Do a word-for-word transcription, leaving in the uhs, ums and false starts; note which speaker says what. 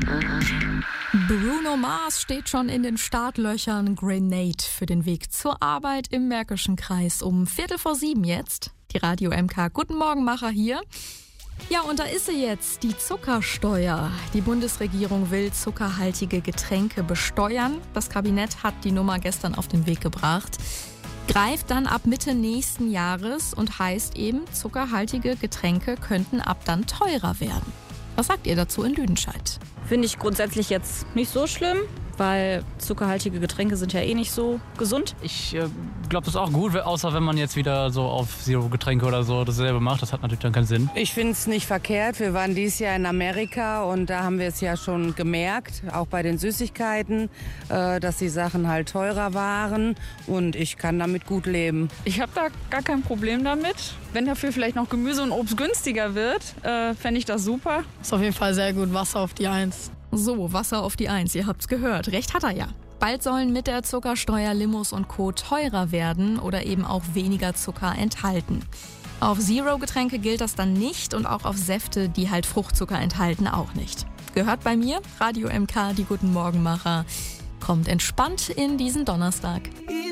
Speaker 1: Bruno Mars steht schon in den Startlöchern. Grenade für den Weg zur Arbeit im Märkischen Kreis um Viertel vor sieben jetzt. Die Radio M K Guten Morgen Macher hier. Ja, und da ist sie jetzt, die Zuckersteuer. Die Bundesregierung will zuckerhaltige Getränke besteuern. Das Kabinett hat die Nummer gestern auf den Weg gebracht. Greift dann ab Mitte nächsten Jahres und heißt eben, zuckerhaltige Getränke könnten ab dann teurer werden. Was sagt ihr dazu in Lüdenscheid?
Speaker 2: Finde ich grundsätzlich jetzt nicht so schlimm, weil zuckerhaltige Getränke sind ja eh nicht so gesund.
Speaker 3: Ich äh, glaube, das ist auch gut, außer wenn man jetzt wieder so auf Zero-Getränke oder so dasselbe macht. Das hat natürlich dann keinen Sinn.
Speaker 4: Ich finde es nicht verkehrt. Wir waren dieses Jahr in Amerika und da haben wir es ja schon gemerkt, auch bei den Süßigkeiten, äh, dass die Sachen halt teurer waren und ich kann damit gut leben.
Speaker 5: Ich habe da gar kein Problem damit. Wenn dafür vielleicht noch Gemüse und Obst günstiger wird, äh, fände ich das super.
Speaker 6: Ist auf jeden Fall sehr gut, Wasser auf die Eins.
Speaker 1: So, Wasser auf die Eins, ihr habt's gehört. Recht hat er ja. Bald sollen mit der Zuckersteuer Limos und Co. teurer werden oder eben auch weniger Zucker enthalten. Auf Zero-Getränke gilt das dann nicht und auch auf Säfte, die halt Fruchtzucker enthalten, auch nicht. Gehört bei mir, Radio M K, die Guten Morgenmacher. Kommt entspannt in diesen Donnerstag.